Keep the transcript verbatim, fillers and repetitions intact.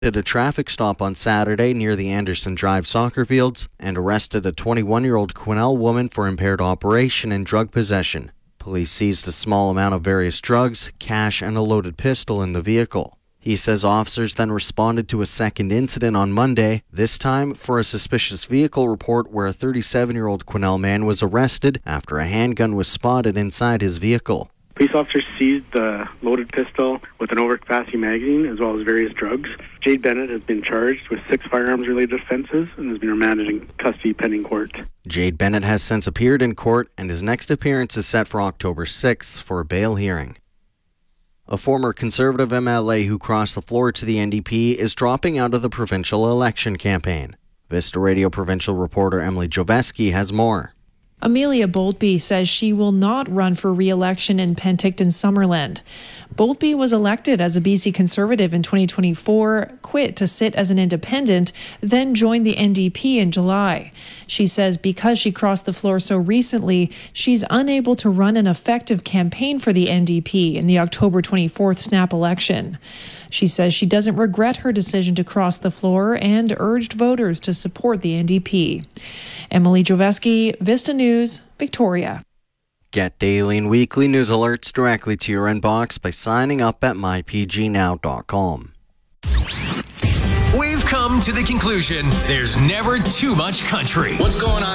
Did a traffic stop on Saturday near the Anderson Drive soccer fields and arrested a twenty-one-year-old Quesnel woman for impaired operation and drug possession. Police seized a small amount of various drugs, cash, and a loaded pistol in the vehicle. He says officers then responded to a second incident on Monday, this time for a suspicious vehicle report where a thirty-seven-year-old Quesnel man was arrested after a handgun was spotted inside his vehicle. Police officers seized the loaded pistol with an overcapacity magazine as well as various drugs. Jade Bennett has been charged with six firearms-related offenses and has been remanded in custody pending court. Jade Bennett has since appeared in court, and his next appearance is set for October sixth for a bail hearing. A former Conservative M L A who crossed the floor to the N D P is dropping out of the provincial election campaign. Vista Radio provincial reporter Emily Joveski has more. Amelia Boltby says she will not run for re-election in Penticton-Summerland. Boltby was elected as a B C Conservative in twenty twenty-four, quit to sit as an independent, then joined the N D P in July. She says because she crossed the floor so recently, she's unable to run an effective campaign for the N D P in the October twenty-fourth snap election. She says she doesn't regret her decision to cross the floor and urged voters to support the N D P. Emily Joveski, Vista News, Victoria. Get daily and weekly news alerts directly to your inbox by signing up at my p g now dot com. We've come to the conclusion there's never too much country. What's going on?